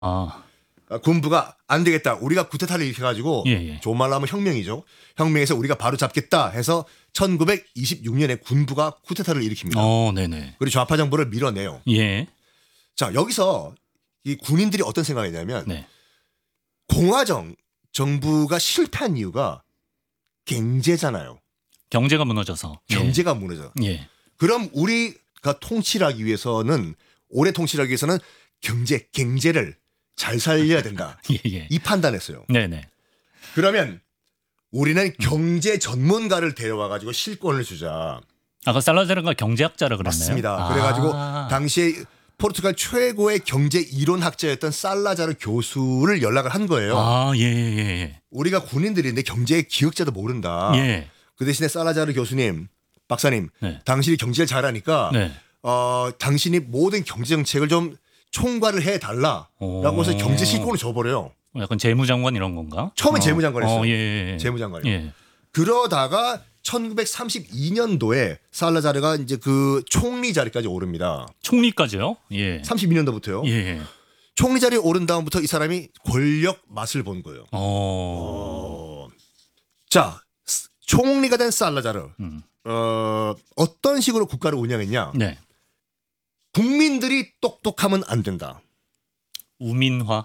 아, 군부가 안 되겠다. 우리가 쿠데타를 일으켜가지고 예, 예. 좋은 말로 하면 혁명이죠. 혁명에서 우리가 바로 잡겠다 해서 1926년에 군부가 쿠데타를 일으킵니다. 네네. 그리고 좌파 정부를 밀어내요. 예. 자, 여기서 이 군인들이 어떤 생각이 했냐면 네. 정부가 실패한 이유가 경제잖아요. 경제가 무너져서. 경제가 무너져. 예. 그럼 우리가 통치를 하기 위해서는 오래 통치를 하기 위해서는 경제를 잘 살려야 된다. 예, 예. 이 판단했어요. 네네. 그러면 우리는 경제 전문가를 데려와 가지고 실권을 주자. 아까 살라자르가 경제학자라 그랬나요? 맞습니다. 그래가지고 당시에 포르투갈 최고의 경제 이론학자였던 살라자르 교수를 연락을 한 거예요. 예. 우리가 군인들인데 경제의 기억자도 모른다. 예. 그 대신에 살라자르 교수님, 박사님, 네. 당신이 경제를 잘하니까 네. 당신이 모든 경제 정책을 좀 총괄을 해달라라고 해서 경제 실권을 줘버려요. 약간 재무장관 이런 건가? 처음엔 재무장관이었어요. 예. 재무장관이. 예. 그러다가 1932년도에 살라자르가 이제 그 총리 자리까지 오릅니다. 총리까지요? 예. 32년도부터요. 예. 총리 자리에 오른 다음부터 이 사람이 권력 맛을 본 거예요. 자, 총리가 된 살라자르. 어떤 식으로 국가를 운영했냐? 네. 국민들이 똑똑하면 안 된다. 우민화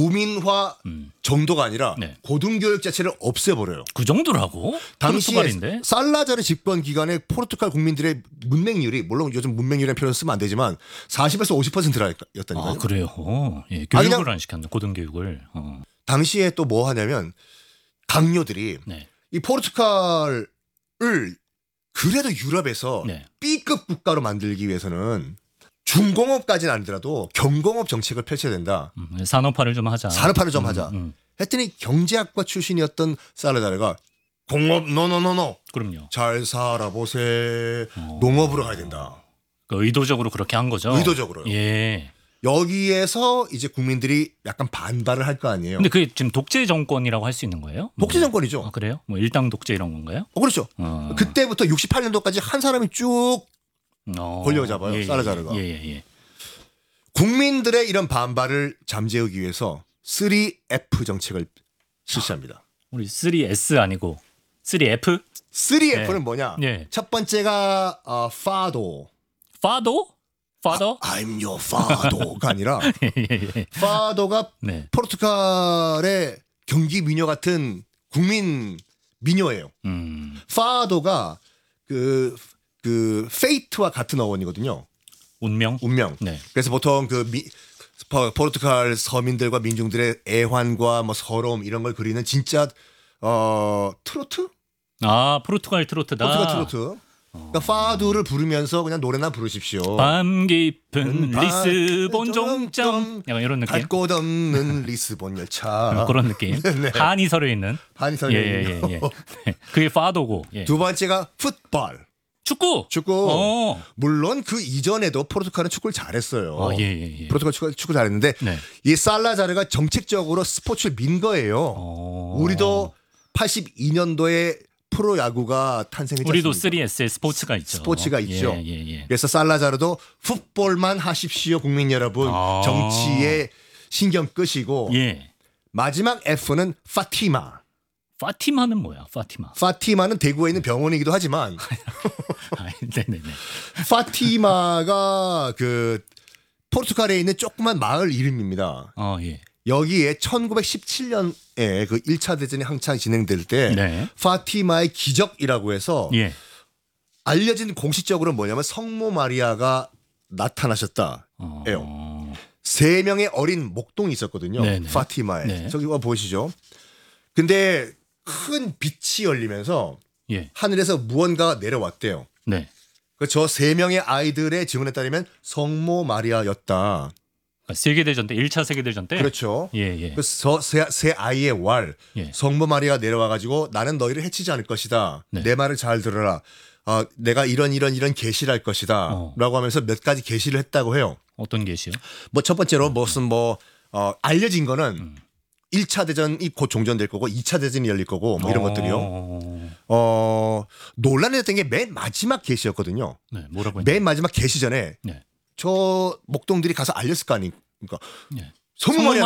정도가 아니라 네. 고등교육 자체를 없애버려요. 그 정도라고? 당시에 포르투갈인데? 살라자르 집권 기간에 포르투갈 국민들의 문맹률이 물론 요즘 문맹률이라는 표현을 쓰면 안 되지만 40에서 50%였다니까요. 아, 그래요? 예, 교육을 안 시켰네. 고등교육을. 당시에 또 뭐 하냐면 강요들이 네. 이 포르투갈을 그래도 유럽에서 네. B급 국가로 만들기 위해서는 중공업까지는 아니더라도 경공업 정책을 펼쳐야 된다. 산업화를 좀 하자. 산업화를 좀 하자. 했더니 경제학과 출신이었던 살라자르가 공업 노노노노. 그럼요. 잘 살아보세. 농업으로 가야 된다. 그 의도적으로 그렇게 한 거죠. 의도적으로요. 예. 여기에서 이제 국민들이 약간 반발을 할 거 아니에요. 근데 그게 지금 독재 정권이라고 할 수 있는 거예요? 독재 정권이죠. 아, 그래요? 뭐 일당 독재 이런 건가요? 그렇죠. 그때부터 68년도까지 한 사람이 쭉 권력을 잡아요. 예, 살라자르가. 예. 국민들의 이런 반발을 잠재우기 위해서 3F 정책을 실시합니다. 우리 3S 아니고 3F? 3F는 뭐냐? 예. 첫 번째가 파도. 파도? 파더? I'm your fado가 아니라 예. 파도가 네. 포르투갈의 경기 미녀 같은 국민 미녀예요. 파도가 그 페이트와 같은 어원이거든요. 운명. 네. 그래서 보통 포르투갈 서민들과 민중들의 애환과 뭐 서러움 이런 걸 그리는 진짜 트로트? 아, 포르투갈 트로트다. 포르투갈 트로트. 그러니까 파두를 부르면서 그냥 노래나 부르십시오. 밤 깊은 리스본 종점. 약간 이런 느낌. 갈 곳 없는 리스본 열차. 그런 느낌. 네. 한이 서려 있는. 한이 서려 있는. 예. 그게 파도고. 예. 두 번째가 풋볼. 축구. 물론 그 이전에도 포르투갈은 축구를 잘했어요. 예. 포르투갈 축구 잘했는데 네. 이 살라자르가 정책적으로 스포츠를 민 거예요. 우리도 82년도에 프로야구가 탄생했지 우리도 않습니까? 3S의 스포츠가 있죠. 스포츠가 있죠. 예. 그래서 살라자르도 풋볼만 하십시오, 국민 여러분. 정치에 신경 끄시고. 예. 마지막 F는 파티마. 파티마는 뭐야? 파티마는 대구에 있는 병원이기도 하지만 네네네. 파티마가 그 포르투갈에 있는 조그만 마을 이름입니다. 예. 여기에 1917년에 그 1차 대전이 한창 진행될 때 네. 파티마의 기적이라고 해서 예. 알려진 공식적으로 뭐냐면 성모 마리아가 나타나셨다예요. 3명의 어린 목동이 있었거든요. 네네. 파티마에. 네. 저기 와 보시죠. 근데 큰 빛이 열리면서 예. 하늘에서 무언가가 내려왔대요. 네. 저 3명의 아이들의 증언에 따르면 성모 마리아였다. 세계대전 때 1차 세계대전 때. 그렇죠. 예. 그래서 세 아이의 왈 예. 성모 마리아가 내려와가지고 나는 너희를 해치지 않을 것이다. 네. 내 말을 잘 들어라. 내가 이런 계시를 할 것이다. 라고 하면서 몇 가지 계시를 했다고 해요. 어떤 계시요? 뭐 첫 번째로 무슨 알려진 거는 1차 대전이 곧 종전될 거고 2차 대전이 열릴 거고 뭐 이런 것들이요. 논란이 됐던 게 맨 마지막 계시였거든요. 네, 뭐라고 했나요? 맨 마지막 계시 전에 네. 저 목동들이 가서 알렸을 거 아닙니까? 네. 소문 많이